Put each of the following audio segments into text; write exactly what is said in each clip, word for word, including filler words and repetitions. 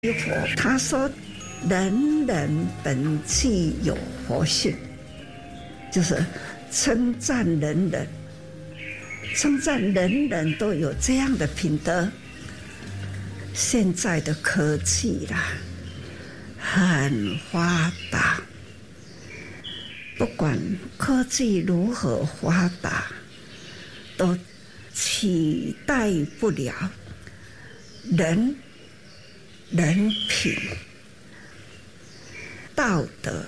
佛他说人人本具有佛性，就是称赞人人，称赞人人都有这样的品德。现在的科技啦很发达，不管科技如何发达，都取代不了人人品、道德。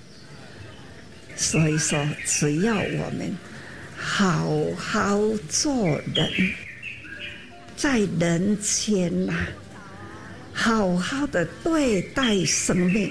所以说，只要我们好好做人，在人间呐、啊，好好的对待生命，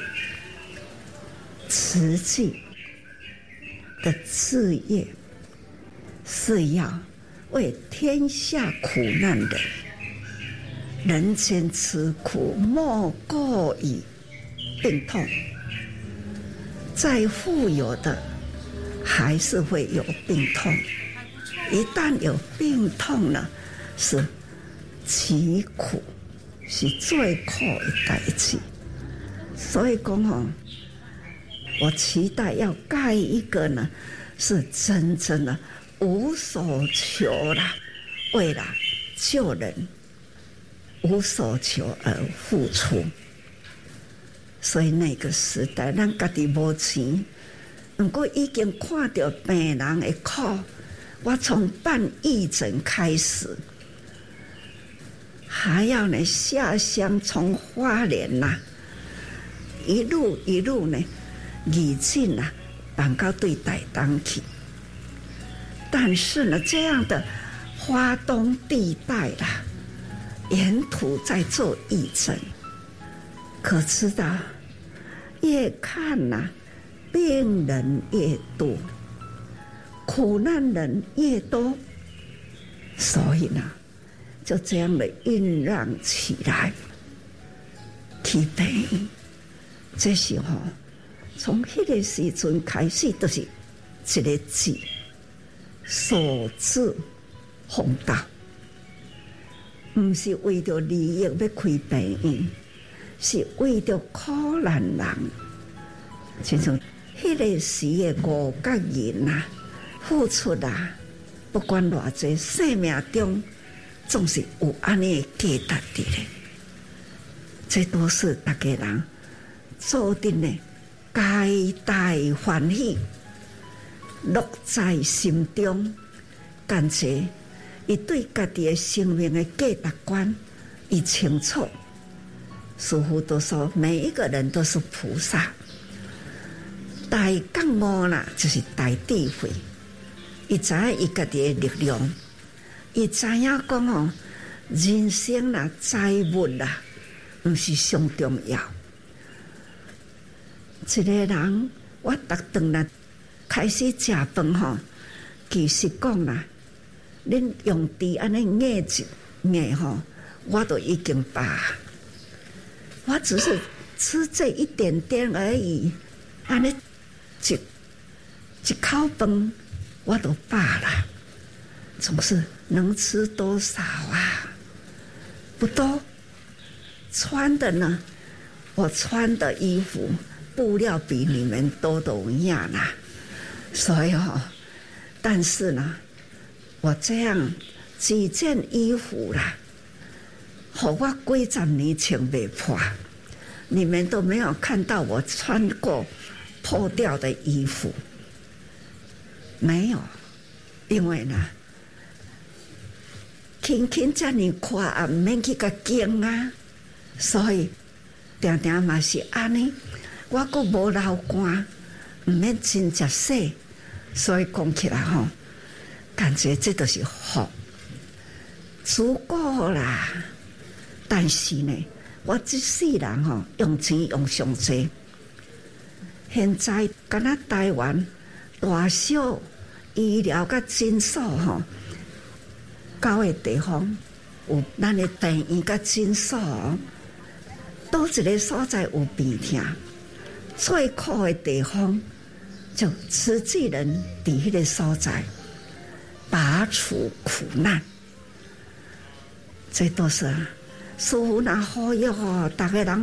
实际的事业是要为天下苦难人。人间吃苦，莫过于病痛。再富有的，还是会有病痛。一旦有病痛呢，是其苦，是最苦的代志。所以讲哦，我期待要盖一个呢，是真正的无所求啦，为了救人。无所求而付出，所以那个时代，咱家己无钱，不过已经看到病人的苦。我从办义诊开始，还要呢下乡，从花莲呐、啊，一路一路呢，义诊呐，办到对台东去。但是呢，这样的花东地带啦。沿途在做义诊，可知道越看呐、啊，病人越多，苦难人越多，所以呢，就这样的酝酿起来。去病，这时候从那个时阵开始，都是一个字：守志弘道。不是为着利益要开病院，是为着苦难人。亲像迄个时的五角人啊，付出啊，不管偌济，生命中总是有安尼的价值的咧。这都是大家人做定的，皆大欢喜，乐在心中，感谢。伊对家己的生命的价值观，伊清楚。师父都说，每一个人都是菩萨。大觉悟啦，就是大智慧。伊知影伊家己的力量，伊知影讲哦，人生啦、财物啦，唔是上重要。一个人，我逐顿啦开始食饭吼，其实讲啦。恁用伫安尼硬一硬吼，我都已经饱。我只是吃这一点点而已，安尼一一口饭我都饱了。总是能吃多少啊？不多。穿的呢？我穿的衣服布料比你们多多一样啦。所以哦，但是呢。我这样几件衣服啦，好我几十年穿不破，你们都没有看到我穿过破掉的衣服，没有，因为呢，轻轻这样看啊，唔免去甲惊啊，所以定定嘛是安尼，我佫无流汗，唔免真食洗，所以讲起来吼。感觉这都是福，足够啦。但是呢，我这世人吼、哦、用钱用上济。现在敢若台湾大小医疗甲诊所吼，高的地方有咱的病院甲诊所，倒一个所在有病痛，最苦的地方就慈济人伫迄个所在。拔除苦难，这都是师父若呼吁哦，大家人